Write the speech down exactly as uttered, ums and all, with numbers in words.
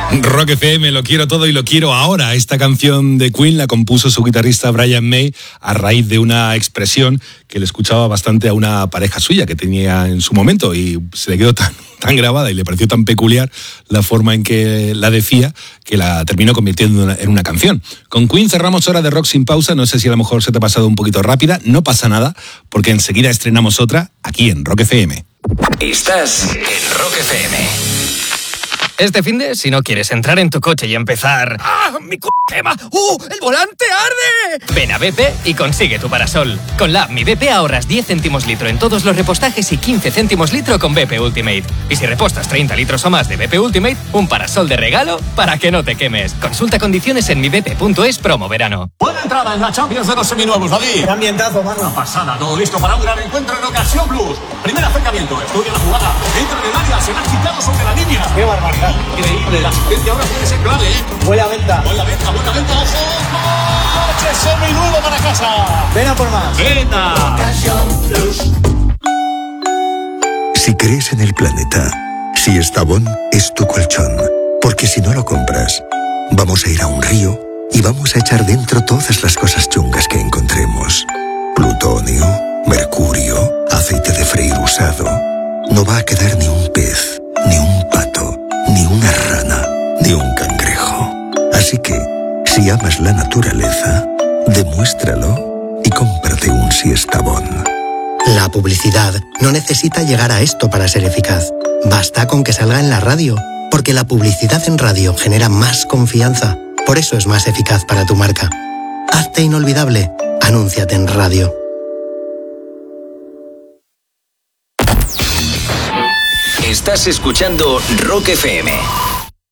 Rock F M, lo quiero todo y lo quiero ahora. Esta canción de Queen la compuso su guitarrista Brian May a raíz de una expresión que le escuchaba bastante a una pareja suya que tenía en su momento y se le quedó tan, tan grabada y le pareció tan peculiar la forma en que la decía que la terminó convirtiendo en una, en una canción. Con Queen cerramos hora de Rock sin pausa. No sé si a lo mejor se te ha pasado un poquito rápida. No pasa nada porque enseguida estrenamos otra aquí en Rock F M. Estás en Rock F M. Este finde, si no quieres entrar en tu coche y empezar... ¡Ah, mi c*** quema! ¡Uh, el volante arde! Ven a B P y consigue tu parasol. Con la app Mi B P ahorras diez céntimos litro en todos los repostajes y quince céntimos litro con B P Ultimate. Y si repostas treinta litros o más de B P Ultimate, un parasol de regalo para que no te quemes. Consulta condiciones en mi b p punto es promo verano. Buena entrada en la Champions de los seminuevos, David. Qué ambientazo, mano. Una pasada, todo listo para un gran encuentro en Ocasión Blues. Primer acercamiento, estudia la jugada. Entra en el área, se va quitado sobre la línea. Qué barbaridad. Increíble, la asistencia ahora puede ser clave, ¿eh? Buena venta. Buena venta, buena venta, ojo. ¡Coche seminuevo para casa! Ven a por más. ¡Venta! Si crees en el planeta, si Estavón es tu colchón, porque si no lo compras, vamos a ir a un río y vamos a echar dentro todas las cosas chungas que encontremos. Plutonio, mercurio, aceite de freír usado. No va a quedar ni un pez, ni un pato, ni una rana, ni un cangrejo. Así que, si amas la naturaleza, demuéstralo y cómprate un Siestabón. La publicidad no necesita llegar a esto para ser eficaz. Basta con que salga en la radio, porque la publicidad en radio genera más confianza. Por eso es más eficaz para tu marca. Hazte inolvidable. Anúnciate en radio. Estás escuchando Rock F M.